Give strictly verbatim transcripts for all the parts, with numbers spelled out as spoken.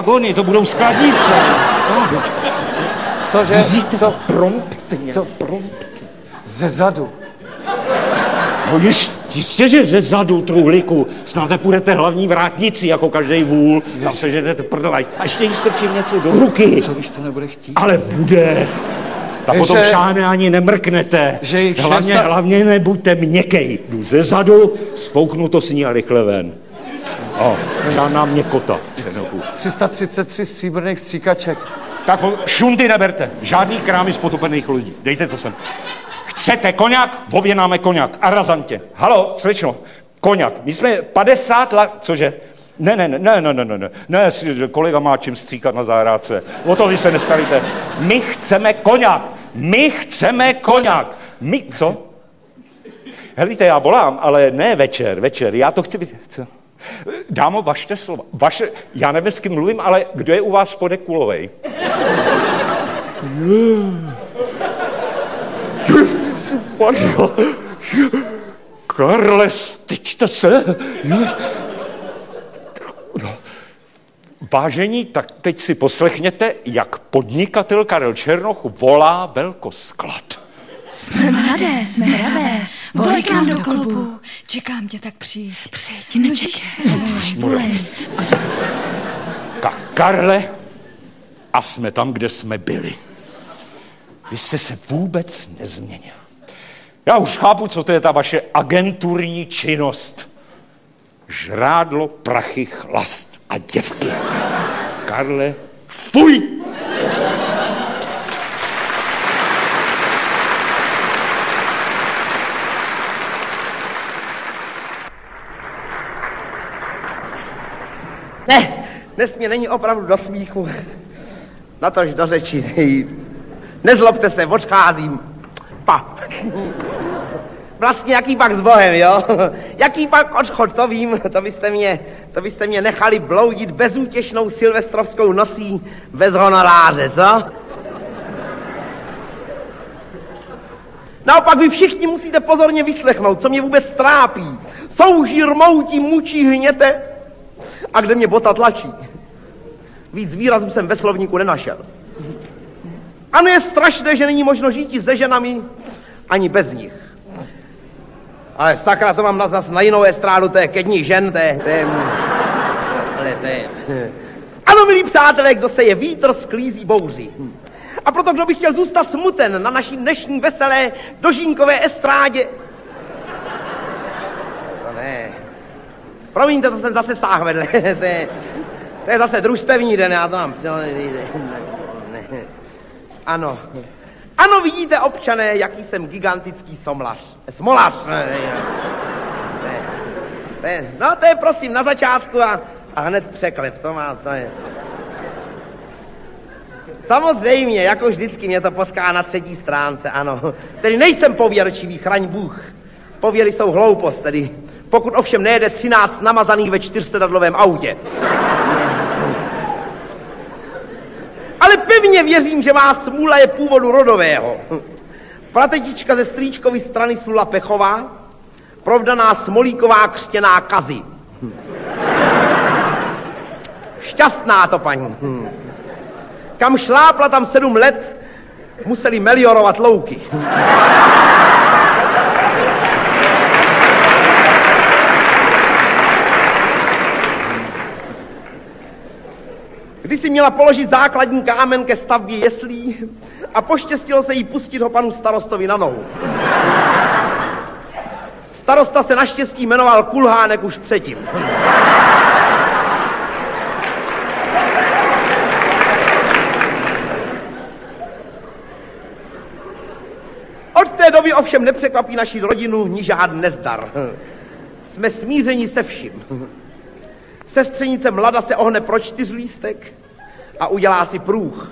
vagony, to budou skladnice. Cože? Vidíte, Co? promptně. Co? Promptně. Ze zadu. No již, jistě, že ze zadu, truhlíku, snad nepůjdete hlavní vrátnici, jako každej vůl, tam se ženete prdlaj. A ještě jí strčím něco do ruky. Co když to nebude chtít? Ale bude. A Je, potom že- šáhne ani nemrknete. že jich hlavně, šesta- hlavně nebuďte měkkej. Jdu ze zadu, sfouknu to s ní a rychle ven. O, žádná měkota. tři sta třicet tři stříbrných stříkaček. Tak šunty neberte. Žádný krámy z potopených lidí. Dejte to sem. Chcete koňak? Objednáme koňak. A razantě. Halo, slečno. Koňak. My jsme padesát let... Cože? Ne, ne, ne, ne, ne, ne, ne, ne, ne, kolega má čím stříkat na zahrádce. O to vy se nestavíte. My chceme koňak. My chceme koňak. My, co? Helíte, já volám, ale ne večer, večer. Já to chci... Co? Dámo, vašte slova. Vaše, já nevím, s kým mluvím, ale kdo je u vás spodek kulovej? Ježišmarja. Karle, styčte se. No. Vážení, tak teď si poslechněte, jak podnikatel Karel Černoch volá velkosklad. Jsme mladé, jsme hravé, volej k nám do klubu. Čekám tě, tak přijď. Přijď, nečiš se. Volej. Tak Karle, a jsme tam, kde jsme byli. Vy jste se vůbec nezměnil. Já už chápu, co to je ta vaše agenturní činnost. Žrádlo, prachy, chlast a děvky. Karle, fuj! Ne, dnes mě není opravdu do smíchu. Natož do řeči. Nezlobte se, odcházím. Pa. Vlastně jaký pak s Bohem, jo? Jaký pak odchod, to vím, to byste mě, to byste mě nechali bloudit bezútěšnou silvestrovskou nocí bez honoráře, co? Naopak vy všichni musíte pozorně vyslechnout, co mě vůbec trápí. Souží, rmoutí, mučí, hněte a kde mě bota tlačí. Víc výrazů jsem ve slovníku nenašel. Ano, je strašné, že není možno žít se ženami ani bez nich. Ale sakra, to mám zas na jinou estrádu, to je ke dní žen, to je... To je... Ale to je... Ano, milí přátelé, kdo se je vítr, sklízí bouři. A proto, kdo by chtěl zůstat smuten na naší dnešní veselé dožínkové estrádě... To ne... Promiňte, to jsem zase sáhl vedle, to je... To je zase družstevní den, já to mám... Ano. Ano, vidíte, občané, jaký jsem gigantický somlař. Smolař. Ne, ne, ne. To je, no, to je prosím na začátku a, a hned překlep. To má, to je... Samozřejmě, jako vždycky mě to potká na třetí stránce, ano. Tedy nejsem pověrčivý, chraň Bůh. Pověry jsou hloupost, tedy pokud ovšem nejede třináct namazaných ve čtyřsedadlovém autě. Ale pevně věřím, že má smůla je původu rodového. Pratetička ze strýčkovy strany Slula Pechová, provdaná Smolíková křtěná Kazy. Šťastná to paní. Kam šlápla tam sedm let, museli meliorovat louky. Když si měla položit základní kámen ke stavbě jeslí a poštěstilo se jí pustit ho panu starostovi na nohu. Starosta se naštěstí jmenoval Kulhánek už předtím. Od té doby ovšem nepřekvapí naši rodinu ni žádný nezdar. Jsme smířeni se vším. Sestřenice Mlada se ohne pro čtyřlístek a udělá si průh.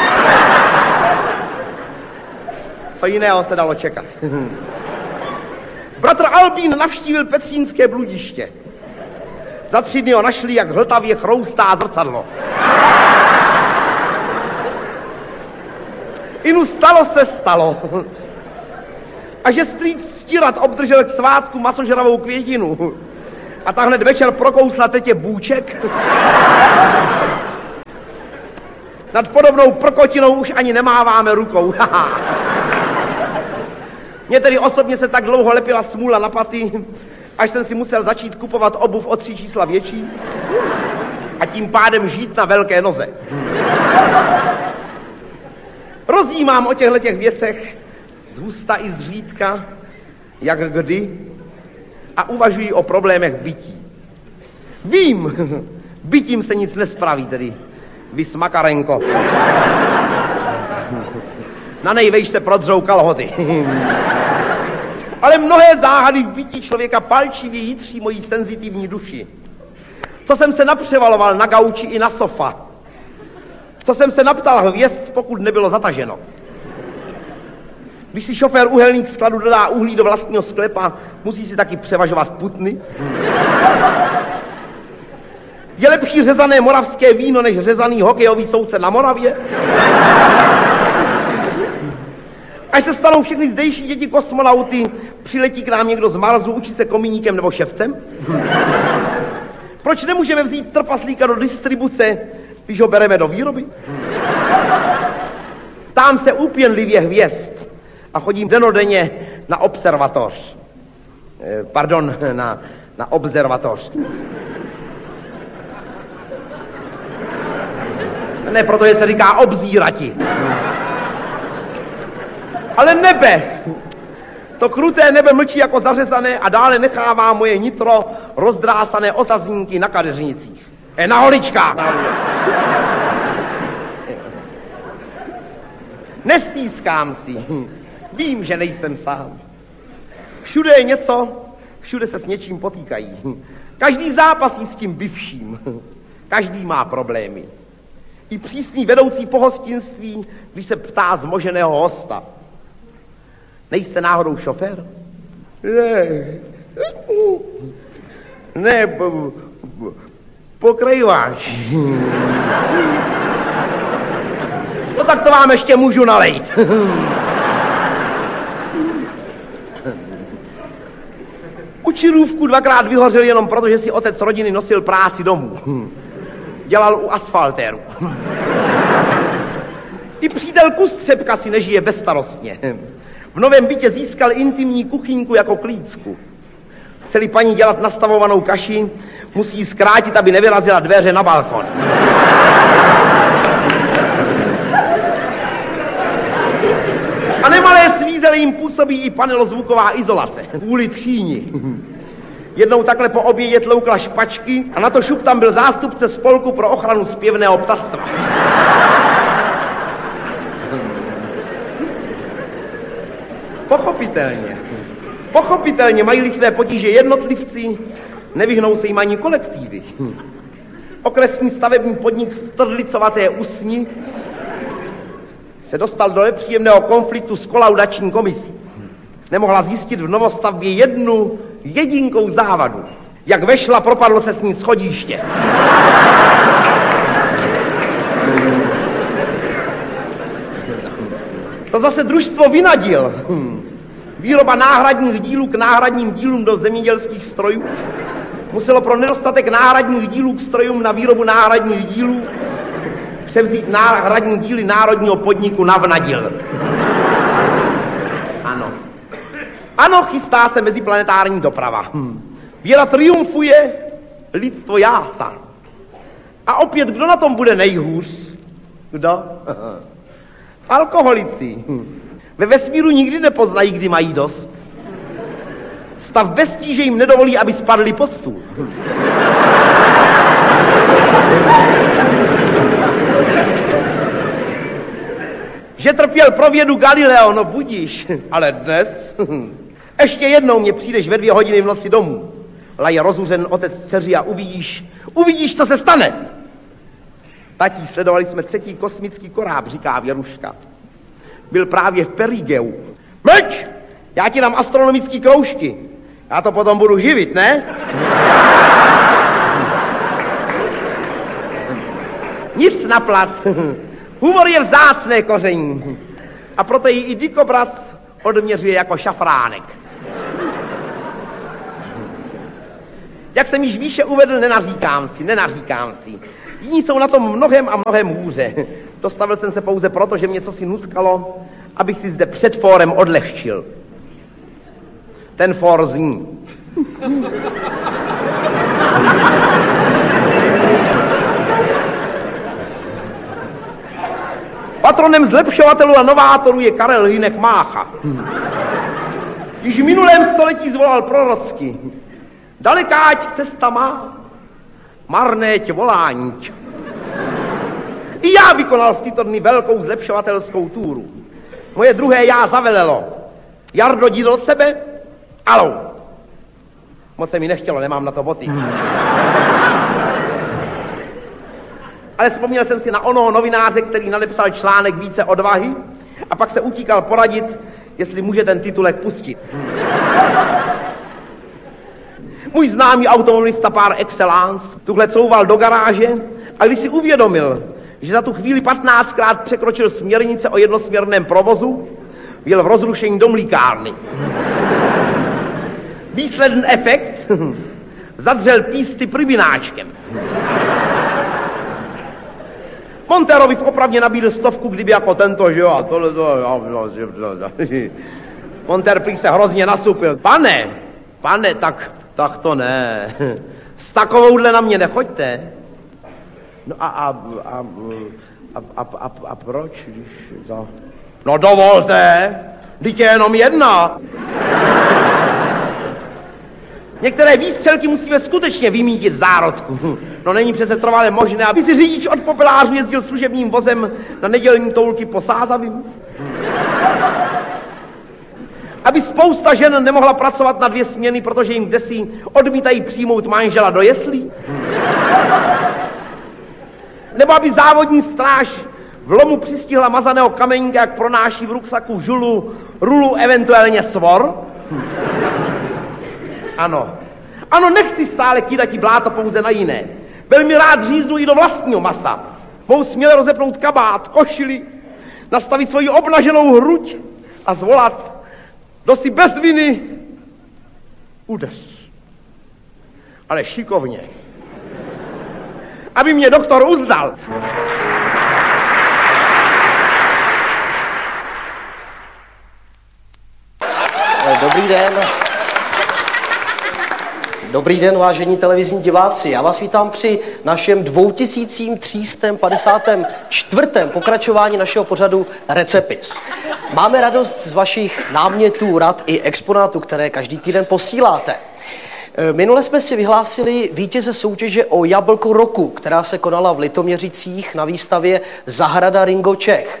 Co jiného se dalo čekat. Bratr Albín navštívil Petřínské bludiště. Za tři dny ho našli, jak hltavě chroustá zrcadlo. Inu stalo se stalo. A že strýc Stírat obdržel k svátku masožravou květinu. A tak hned večer prokousla tetě bůček Nad podobnou prkotinou už ani nemáváme rukou. Mně tedy osobně se tak dlouho lepila smůla na paty, až jsem si musel začít kupovat obuv o tři čísla větší a tím pádem žít na velké noze. Rozjímám o těchto těch věcech zhusta i zřídka, jak kdy, a uvažuji o problémech bytí. Vím, bytím se nic nespraví, tedy vys Makarenko. Na nejvejš se prodřou kalhoty. Ale mnohé záhady v bytí člověka palčivě jitří mojí senzitivní duši. Co jsem se napřevaloval na gauči i na sofa. Co jsem se naptal hvězd, pokud nebylo zataženo. Když si šofér uhelných skladů dodá uhlí do vlastního sklepa, musí si taky převažovat putny. Je lepší řezané moravské víno, než řezaný hokejový soudce na Moravě? Až se stanou všechny zdejší děti kosmonauty, přiletí k nám někdo z Marsu učit se komíníkem nebo ševcem? Proč nemůžeme vzít trpaslíka do distribuce, když ho bereme do výroby? Tam se úpěnlivě hvězd a chodím denodenně na observatoř. Eh, pardon, na, na observatoř. Ne, protože se říká obzírati. Ale nebe, to kruté nebe mlčí jako zařezané a dále nechává moje nitro rozdrásané otazníky na kadeřnicích. E, na holičkách. Nestýskám si. Vím, že nejsem sám. Všude je něco, všude se s něčím potýkají. Každý zápasí s tím bivším. Každý má problémy. I přísný vedoucí pohostinství, když se ptá zmoženého hosta. Nejste náhodou šofér? Ne. Ne, po, po, pokrajováč. No tak to vám ještě můžu nalejt. U Čirůvku dvakrát vyhořel jenom proto, že si otec rodiny nosil práci domů. Dělal u asfaltéru. I přítel Kustřepka si nežije bezstarostně. V novém bytě získal intimní kuchyňku jako klícku. Chce-li paní dělat nastavovanou kaši, musí ji zkrátit, aby nevyrazila dveře na balkon. A nemalé svízele jim působí i panelozvuková izolace, kvůli tchýni. Jednou takhle po obědě tloukla špačky a na to šup tam byl zástupce spolku pro ochranu zpěvného ptactva. Pochopitelně. Pochopitelně mají-li své potíže jednotlivci, nevyhnou se jim ani kolektivy. Okresní stavební podnik v Trdlicovaté Usni se dostal do nepříjemného konfliktu s kolaudační komisí. Nemohla zjistit v novostavbě jednu jedinkou závadu. Jak vešla, propadlo se s ní schodiště. To zase družstvo vynadil. Výroba náhradních dílů k náhradním dílům do zemědělských strojů muselo pro nedostatek náhradních dílů k strojům na výrobu náhradních dílů převzít náhradní díly národního podniku Navnadil. Ano. Ano, chystá se meziplanetární doprava. Věda triumfuje, lidstvo jásá. A opět, kdo na tom bude nejhůř? Kdo? Alkoholici. Ve vesmíru nikdy nepoznají, kdy mají dost. Stav bez tíže jim nedovolí, aby spadli pod stůl. Že trpěl pro vědu Galileo, no budíš. Ale dnes? Ještě jednou mě přijdeš ve dvě hodiny v noci domů. Laje rozuřen otec dceři a uvidíš, uvidíš, co se stane. Tatí, sledovali jsme třetí kosmický koráb, říká Věruška. Byl právě v Perigeu. Mlč! Já ti dám astronomický kroužky. Já to potom budu živit, ne? Nic na plat. Humor je vzácné koření. A proto ji i dikobraz odměřuje jako šafránek. Jak jsem již výše uvedl, nenaříkám si, nenaříkám si. Jiní jsou na tom mnohem a mnohem hůře. Dostavil jsem se pouze proto, že mě cosi nutkalo, abych si zde před fórem odlehčil. Ten fór zní. Patronem zlepšovatelů a novátorů je Karel Hynek Mácha. Již v minulém století zvolal prorocky. Dalekáť cesta má, marnéť voláníč. I já vykonal v tyto dny velkou zlepšovatelskou túru. Moje druhé já zavelelo. Jardo, jdi do sebe? Alou. Moc se mi nechtělo, nemám na to boty. Ale vzpomněl jsem si na onoho novináře, který nadepsal článek Více odvahy a pak se utíkal poradit, jestli může ten titulek pustit. Můj známý automobilista par excellence tuhle couval do garáže a když si uvědomil, že za tu chvíli patnáctkrát překročil směrnice o jednosměrném provozu, jel v rozrušení do mlíkárny. Výsledný efekt zadřel písty pribináčkem. Monterovi v opravně nabídl stovku, kdyby jako tento, že jo, a tohle to... Monter prý se hrozně nasupil. Pane, pane, tak, tak to ne. S takovouhle na mě nechoďte. No a, a, a, a, a, a, a proč, když to... No dovolte, vždyť je jenom jedna. Některé výstřelky musíme skutečně vymítit v zárodku. No není přece trvale možné, aby si řidič od popelářů jezdil služebním vozem na nedělní toulky po Sázavím. Aby spousta žen nemohla pracovat na dvě směny, protože jim kdesi odmítají přijmout manžela do jeslí. Nebo aby závodní stráž v lomu přistihla mazaného kameníka, jak pronáší v ruksaku žulu, rulu, eventuálně svor. Ano. Ano, nechci stále kýdat bláto pouze na jiné. Velmi rád říznu i do vlastního masa. Mohu směle rozepnout kabát, košili, nastavit svoji obnaženou hruď a zvolat, kdo si bez viny udeř. Ale šikovně. Aby mě doktor uznal. Dobrý den. Dobrý den, vážení televizní diváci. Já vás vítám při našem dva tisíce tři sta padesátém čtvrtém pokračování našeho pořadu Recepis. Máme radost z vašich námětů, rad i exponátů, které každý týden posíláte. Minule jsme si vyhlásili vítěze soutěže o Jablko roku, která se konala v Litoměřicích na výstavě Zahrada Ringo Čech.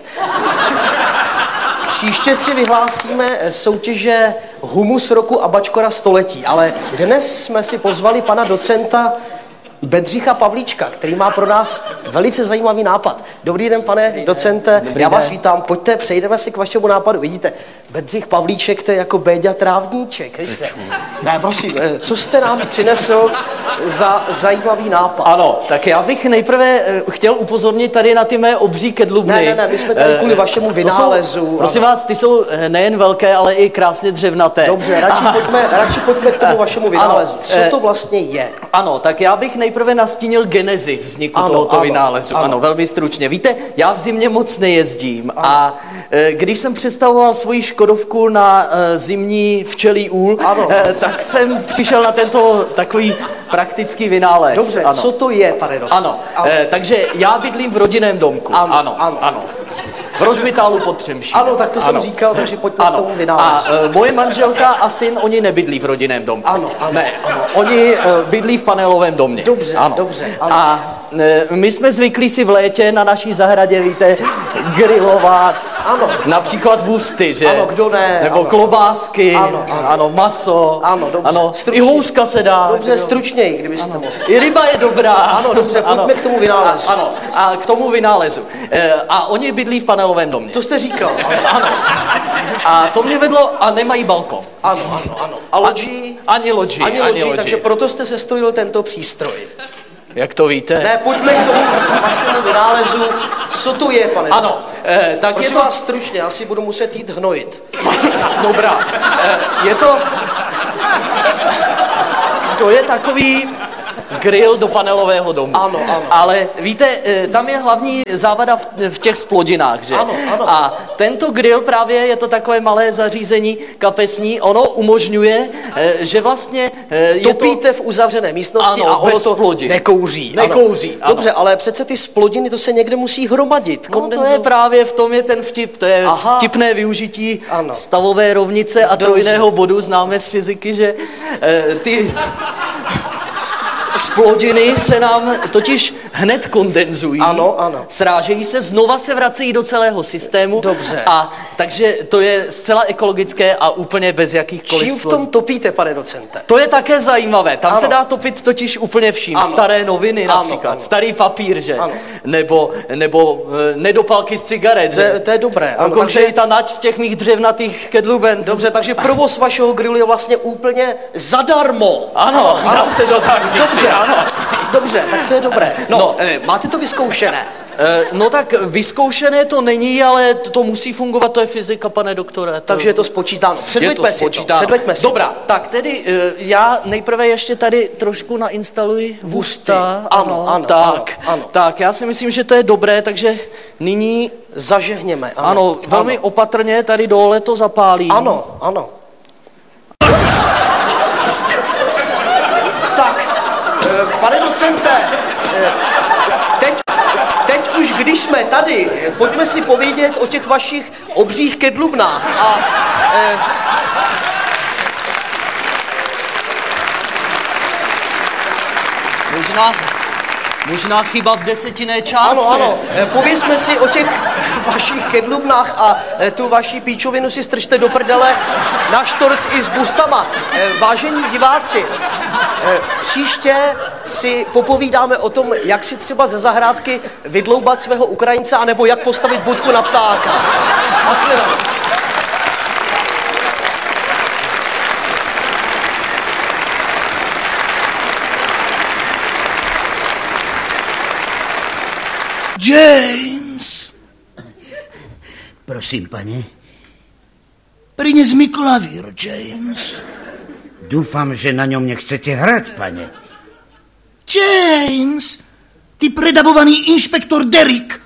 Příště si vyhlásíme soutěže Humus roku a Bačkora století, ale dnes jsme si pozvali pana docenta Bedřicha Pavlíčka, který má pro nás velice zajímavý nápad. Dobrý den, pane Dobrý docente, den. Já vás vítám. Pojďte, přejdeme si k vašemu nápadu. Vidíte, Bedřich Pavlíček, to je jako Béďa Trávníček. Vidíte? Ne, prosím, co jste nám přinesl za zajímavý nápad? Ano, tak já bych nejprve chtěl upozornit tady na ty mé obří kedlubny. Ne, ne, ne, my jsme tady kvůli vašemu vynálezu. Jsou, prosím vás, ty jsou nejen velké, ale i krásně dřevnaté. Dobře, radši pojďme, radši pojďme k tomu vašemu vynálezu. Co to vlastně je? Ano, tak já bych nejprve nastínil genezi vzniku ano, tohoto ano, vynálezu. Ano. ano, velmi stručně. Víte, já v zimě moc nejezdím ano. a e, když jsem přestavoval svoji Škodovku na e, zimní včelí úl, e, tak jsem přišel na tento takový praktický vynález. Dobře, ano. co to je, pane docent? Ano, ano. E, takže já bydlím v rodinném domku. Ano, ano. ano. ano. V Rožmitálu pod Třemšínem. Ano, tak to jsem ano. říkal, takže pojďme ano. k tomu vynálezu. A e, moje manželka a syn, oni nebydlí v rodinném domku. Ano, ano. Ne, ano. Oni e, bydlí v panelovém domě. Dobře, ano. dobře. Ano. A e, my jsme zvyklí si v létě na naší zahradě, víte, grilovat. Ano. Například vůsty, že? Ano, kdo ne? Nebo ano. klobásky. Ano, ano. ano, maso. Ano, dobře. Ano. I houska se dá. Dobře, stručněji, kdybyste mohli. I ryba je dobrá. Ano, dobře, pojďme ano. k tomu vynálezu. A, ano, a k tomu vynálezu. E, a oni bydlí v panelovém domě. To jste říkal. Ano. ano. A to mě vedlo, a nemají balkon. Ano, ano, ano. A loďí? Ani loďí. Ani loďí, takže proto jste sestrojil tento přístroj. Jak to víte? Ne, pojďme k tomu vašemu vynálezu. Co to je, pane Ano, eh, tak Prosím je to... vás stručně, já si budu muset jít hnojit. Dobrá. Eh, je to... To je takový grill do panelového domu. Ano, ano. Ale víte, eh, tam je hlavní závada v, v těch splodinách, že? Ano, ano. A tento grill právě je to takové malé zařízení kapesní, ono umožňuje, eh, že vlastně eh, je Topíte v uzavřené místnosti Ano, a ono bez to splodin. nekouří. Nekouří, Ano. ano. Dobře, ale přece ty splodiny, to se někde musí hromadit. No to je právě v tom je ten vtip, to je Aha. vtipné využití Ano. stavové rovnice a trojného bodu, známe z fyziky, že eh, ty splodiny se nám totiž hned kondenzují, Ano, ano. srážejí se, znova se vracejí do celého systému. Dobře. A takže to je zcela ekologické a úplně bez jakýchkoliv Čím v splodin. tom topíte, pane docente? To je také zajímavé, tam Ano. se dá topit totiž úplně vším. Ano. Staré noviny Ano, například, ano. starý papír, že? Ano. Nebo, nebo e, nedopalky z cigaret, To že? je, to je dobré. Ano, Dokonce takže, i ta nať z těch mých dřevnatých kedluben. dobře, takže provoz vašeho grilu je vlastně úplně zadarmo. Ano, dá se to tak říct. Dobře, ano. Dobře, tak to je dobré. No, No. Eh, máte to vyzkoušené? E, no tak vyzkoušené to není, ale to, to musí fungovat, to je fyzika, pane doktore. To... Takže je to spočítáno. Předveďme je to si to. spočítáno. Předveďme si Dobrá, to. tak tedy e, já nejprve ještě tady trošku nainstaluji vůsta. Ano, ano, tak, ano, ano. tak, já si myslím, že to je dobré, takže nyní, Zažehněme. Ano, ano, velmi ano. opatrně tady dole to zapálím. Ano, ano. Tak, eh, pane docente, eh, teď, teď už když jsme tady, eh, pojďme si povědět o těch vašich obřích kedlubnách. A eh, Možná, možná chyba v desetinné částce. ano, ano, eh, povězme si o těch vašich kedlubnách a eh, tu vaši píčovinu si strčte do prdele na štorc i s bustama. Eh, Vážení diváci, eh, příště si popovídáme o tom, jak si třeba ze zahrádky vydloubat svého Ukrajince, anebo jak postavit budku na ptáka. Nasledanou. James, Prosím, pane. prines mi klavír, James. Dúfam, že na ňom nechcete hrať, pane. James, ty predabovaný inšpektor Derrick.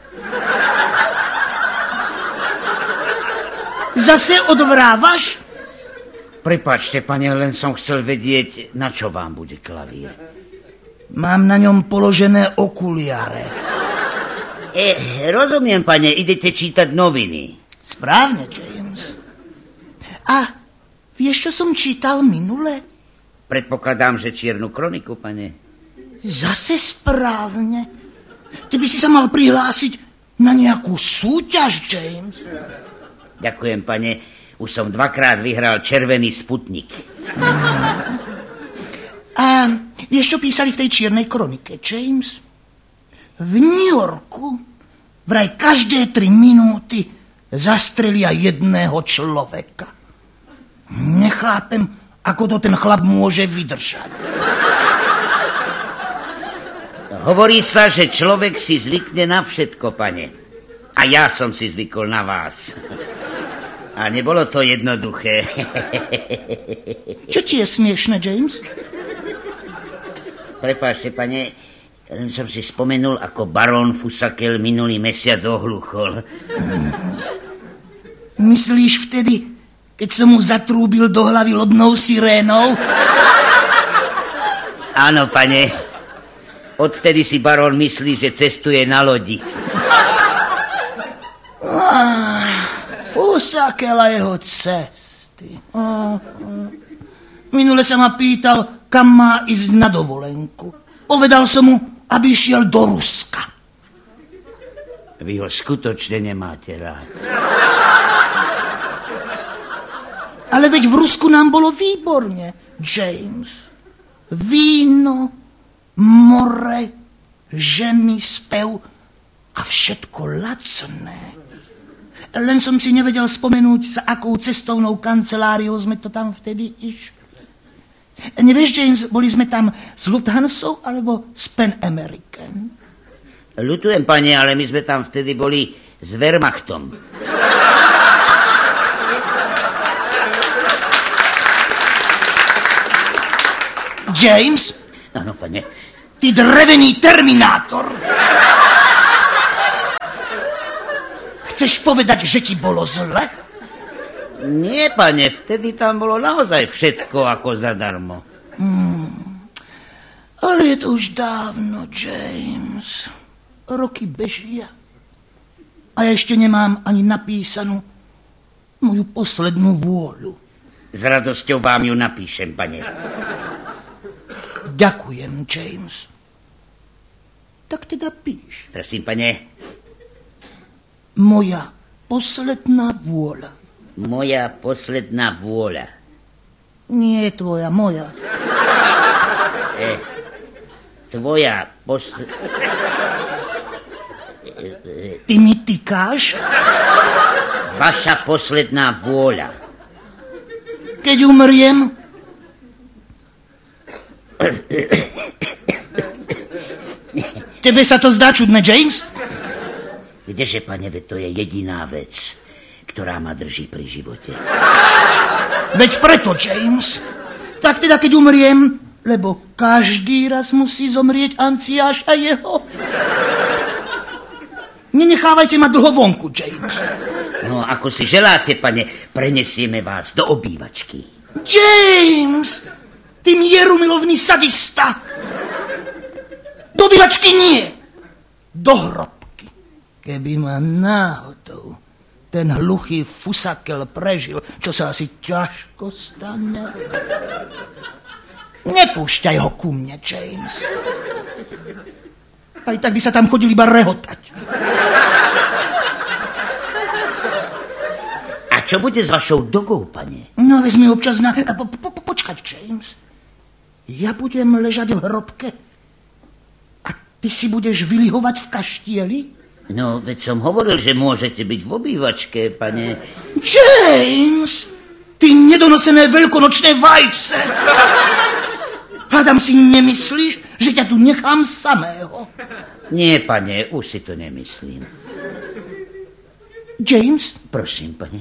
Zase odvrávaš? Prepáčte, pane, len som chcel vedieť, na čo vám bude klavír. Mám na ňom položené okuliare. E, rozumiem, pane, idete čítať noviny. Správne, James. A vieš, čo som čítal minule? Predpokladám, že čiernu kroniku, pane. Zase správne. Ty by si sa mal prihlásiť na nejakú súťaž, James. Ďakujem, pane. Už som dvakrát vyhral červený sputnik. A vieš, čo písali v tej čiernej kronike, James? V New Yorku vraj každé tri minúty zastrelia jedného človeka. Nechápem, ako to ten chlap môže vydržať. Hovorí sa, že človek si zvykne na všetko, pane. A ja som si zvykol na vás. A nebolo to jednoduché. Čo ti je smiešne, James? Prepáčte, pane, len som si spomenul, ako barón Fusakel minulý mesiac ohluchol. Myslíš vtedy, keď som mu zatrúbil do hlavy lodnou sirénou? Áno, pane. Odvtedy si barón myslí, že cestuje na lodi. Ah, Fusakel a jeho cesty. Ah, ah. Minule sa ma pýtal, kam má ísť na dovolenku. Povedal som mu, aby šiel do Ruska. Vy ho skutočne nemáte rád. Ale veď v Rusku nám bolo výborne, James. Víno, more, ženy, spev a všetko lacné. Len som si nevedel spomenúť, s akou cestovnou kanceláriou sme to tam vtedy išli. Nevieš, James, boli sme tam s Lufthansou alebo s Pan American? Ľutujem, pane, ale my sme tam vtedy boli s Wehrmachtom. James? Áno, pane. Ty drevený terminátor. Chceš povedať, že ti bolo zle? Nie, pane, vtedy tam bolo naozaj všetko ako zadarmo. Hmm. Ale je to už dávno, James. Roky bežia. A ja ešte nemám ani napísanú moju poslednú vôľu. S radosťou vám ju napíšem, pane. Ďakujem, James. Tak teda píš. Prosím, pane. Moja posledná vôľa. Moja posledná vôľa. Nie tvoja, moja. E, tvoja posledná... Ty mi tykáš? Vaša posledná vôľa. Keď umriem... Tebe sa to zdá čudné, James? Kdeže, pane, veď to je jediná vec, ktorá ma drží pri živote. Veď preto, James. Tak teda, keď umriem, lebo každý raz musí zomrieť Anciáš a jeho. Nenechávajte ma dlho vonku, James. No, ako si želáte, pane, prenesieme vás do obývačky. James! Ty mierumilovný sadista! Do obývačky nie! Do hrobky. Keby ma náhodou ten hluchý fusakel prežil, čo sa asi ťažko stane. Nepúšťaj ho ku mne, James. Aj tak by sa tam chodil iba rehotať. A čo bude s vašou dogou, pane? No, vezmi občas na... Po, po, po, počkať, James. Ja budem ležať v hrobke a ty si budeš vylihovať v kaštieli? No, veď som hovoril, že môžete byť v obývačke, pane. James! Ty nedonosené veľkonočné vajce! Hádam si nemyslíš, že ťa tu nechám samého? Nie, pane, už si to nemyslím. James? Prosím, pane.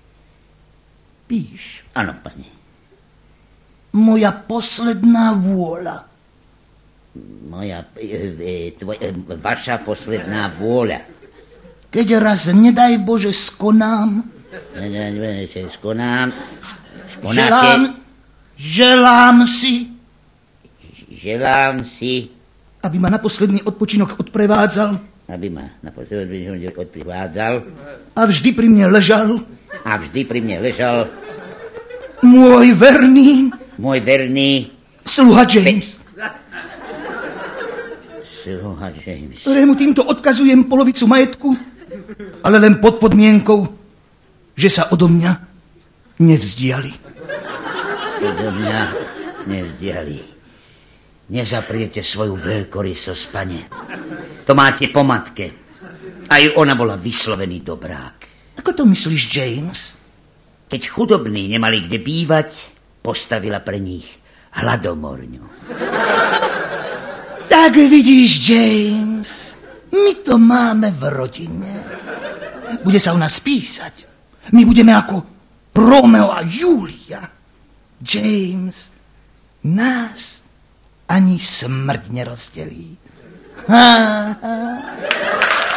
Píš. Áno, pane. Moja posledná vôľa. Moja, e, tvoj, e, vaša posledná vôľa. Keď raz, nedaj Bože, skonám. Skonám. Želám, želám si. Želám si. Aby ma na posledný odpočinok odprevádzal. Aby ma na posledný odpočinok odprevádzal. A vždy pri mne ležal. A vždy pri mne ležal. Môj verný. Môj verný. Sluha James. Sluha James. Ktorému týmto odkazujem polovicu majetku, ale len pod podmienkou, že sa odo mňa nevzdiali. Odo mňa nevzdiali. Nezapriete svoju veľkorysosť, pane. To máte po matke. Aj ona bola vyslovený dobrák. Ako to myslíš, James? Keď chudobní nemali kde bývať, postavila pre nich hladomorňu. Tak vidíš, James, my to máme v rodine. Bude sa o nás písať. My budeme ako Romeo a Julia. James, nás ani smrť nerozdelí. Ha, ha.